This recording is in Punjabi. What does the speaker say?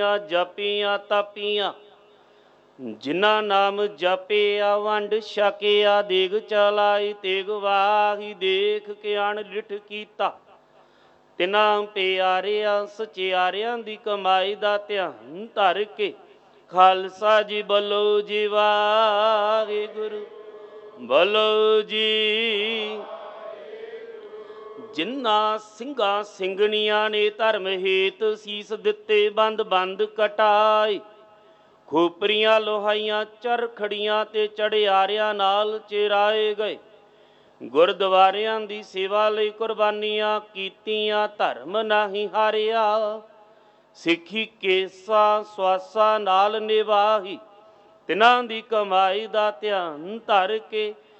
ਜਪੀਆਂ ਤਾਪੀਆਂ ਜਿਨ੍ਹਾਂ ਨਾਮ ਜਪਿਆ ਵੰਡ ਛਕਿਆ ਦੇਗ ਚਲਾਈ ਤੇਗ ਵਾਹੀ ਦੇਖ ਕੇ ਅਣ ਲਿਠ ਕੀਤਾ ਤਿਨਾਂ ਪਿਆਰਿਆਂ ਸਚਿਆਰਿਆਂ ਦੀ ਕਮਾਈ ਦਾ ਧਿਆਨ ਧਰ ਕੇ ਖਾਲਸਾ ਜੀ ਬੋਲੋ ਜੀ ਵਾਹਿਗੁਰੂ ਬੋਲੋ ਜੀ। ਜਿਨ੍ਹਾਂ ਸਿੰਘਾਂ ਸਿੰਘਣੀਆਂ ਨੇ ਧਰਮ ਹੇਤ ਸੀਸ ਦਿੱਤੇ ਬੰਦ ਬੰਦ ਕਟਾਏ ਖੋਪਰੀਆਂ ਲੋਹਾਈਆਂ ਚਰਖੜੀਆਂ ਤੇ ਚੜਿਆਰਿਆਂ ਨਾਲ ਚਿਰਾਏ ਗਏ ਗੁਰਦੁਆਰਿਆਂ ਦੀ ਸੇਵਾ ਲਈ ਕੁਰਬਾਨੀਆਂ ਕੀਤੀਆਂ ਧਰਮ ਨਹੀਂ ਹਾਰਿਆ ਸਿੱਖੀ ਕੇਸਾਂ ਸਵਾਸਾਂ ਨਾਲ ਨਿਭਾਈ ਤਿਨਾਂ ਦੀ ਕਮਾਈ ਦਾ ਧਿਆਨ ਧਰ ਕੇ